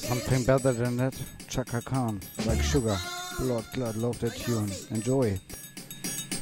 Something better than that? Chaka Khan, like Sugar. Blood, Blood, love that tune. Enjoy.